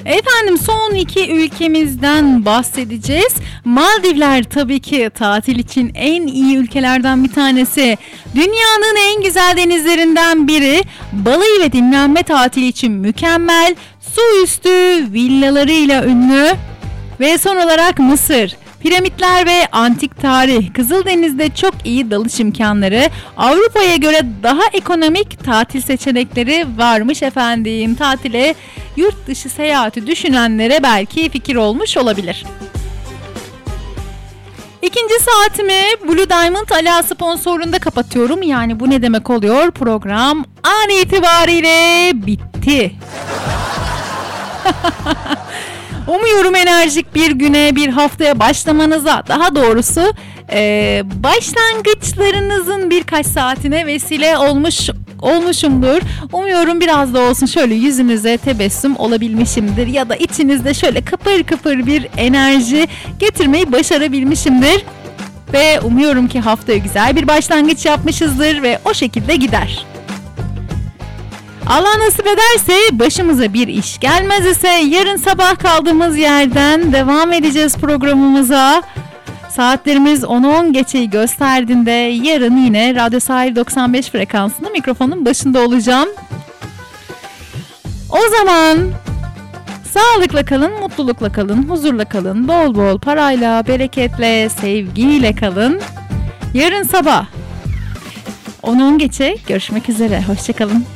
Efendim son iki ülkemizden bahsedeceğiz. Maldivler tabii ki tatil için en iyi ülkelerden bir tanesi. Dünyanın en güzel denizlerinden biri. Balayı ve dinlenme tatili için mükemmel. Su üstü villalarıyla ünlü. Ve son olarak Mısır. Piramitler ve antik tarih. Kızıldeniz'de çok iyi dalış imkanları. Avrupa'ya göre daha ekonomik tatil seçenekleri varmış efendim. Tatile yurt dışı seyahati düşünenlere belki fikir olmuş olabilir. İkinci saatimi Blue Diamond Ala sponsorluğunda kapatıyorum. Yani bu ne demek oluyor? Program an itibariyle bitti. Umuyorum enerjik bir güne, bir haftaya başlamanıza, daha doğrusu başlangıçlarınızın birkaç saatine vesile olmuşumdur. Umuyorum biraz da olsun şöyle yüzünüze tebessüm olabilmişimdir ya da içinizde şöyle kıpır kıpır bir enerji getirmeyi başarabilmişimdir. Ve umuyorum ki haftaya güzel bir başlangıç yapmışızdır ve o şekilde gider. Allah nasip ederse, başımıza bir iş gelmez ise yarın sabah kaldığımız yerden devam edeceğiz programımıza. Saatlerimiz 10 geçeyi gösterdiğinde yarın yine Radyo Sahil 95 frekansında mikrofonun başında olacağım. O zaman sağlıkla kalın, mutlulukla kalın, huzurla kalın, bol bol parayla, bereketle, sevgiyle kalın. Yarın sabah 10 geçe görüşmek üzere. Hoşça kalın.